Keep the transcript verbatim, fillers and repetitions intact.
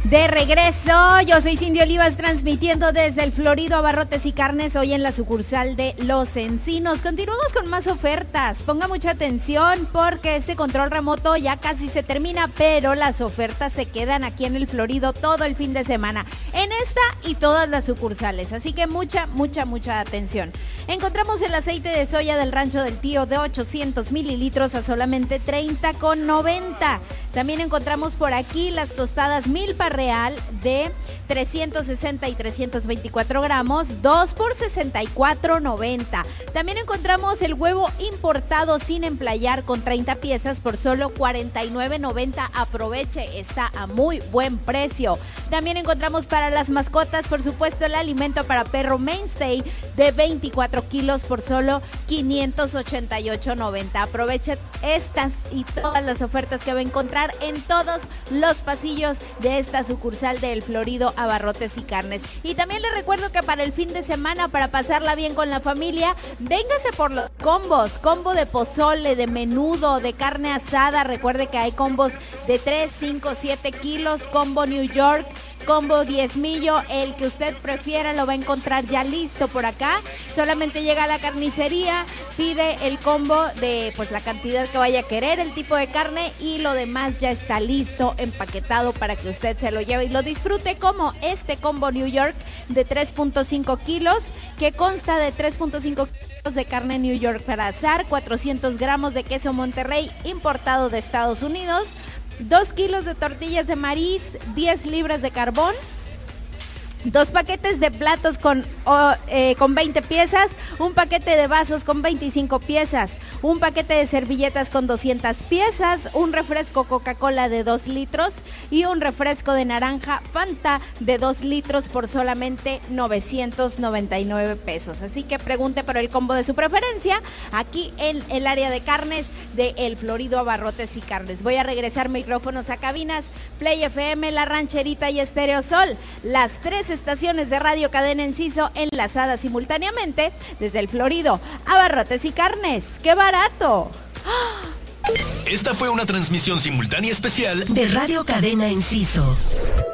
De regreso, yo soy Cindy Olivas transmitiendo desde el Florido Abarrotes y Carnes, hoy en la sucursal de Los Encinos. Continuamos con más ofertas, ponga mucha atención porque este control remoto ya casi se termina, pero las ofertas se quedan aquí en el Florido todo el fin de semana, en esta y todas las sucursales, así que mucha, mucha, mucha atención. Encontramos el aceite de soya del Rancho del Tío de ochocientos mililitros a solamente treinta con noventa. También encontramos por aquí las tostadas Milpa Real de trescientos sesenta y trescientos veinticuatro gramos, dos por sesenta y cuatro noventa. También encontramos el huevo importado sin emplayar con treinta piezas por solo cuarenta y nueve noventa. Aproveche, está a muy buen precio. También encontramos para las mascotas, por supuesto, el alimento para perro Mainstay de veinticuatro kilos por solo quinientos ochenta y ocho noventa. Aproveche estas y todas las ofertas que va a encontrar en todos los pasillos de esta sucursal del Florido Abarrotes y Carnes. Y también les recuerdo que para el fin de semana, para pasarla bien con la familia, véngase por los combos, combo de pozole, de menudo, de carne asada. Recuerde que hay combos de tres, cinco, siete kilos, combo New York, combo diezmillo, el que usted prefiera lo va a encontrar ya listo por acá. Solamente llega a la carnicería, pide el combo de pues la cantidad que vaya a querer, el tipo de carne, y lo demás ya está listo, empaquetado para que usted se lo lleve y lo disfrute, como este combo New York de tres punto cinco kilos, que consta de tres punto cinco kilos de carne New York para asar, cuatrocientos gramos de queso Monterrey importado de Estados Unidos, dos kilos de tortillas de maíz, diez libras de carbón, dos paquetes de platos con, oh, eh, con veinte piezas, un paquete de vasos con veinticinco piezas, un paquete de servilletas con doscientas piezas, un refresco Coca-Cola de dos litros y un refresco de naranja Fanta de dos litros por solamente novecientos noventa y nueve pesos. Así que pregunte por el combo de su preferencia aquí en el área de carnes de El Florido Abarrotes y Carnes. Voy a regresar micrófonos a cabinas Play F M, La Rancherita y Estéreo Sol, las tres estaciones de Radio Cadena Enciso enlazadas simultáneamente desde El Florido Abarrotes y Carnes. ¡Qué barato! Esta fue una transmisión simultánea especial de Radio Cadena Enciso.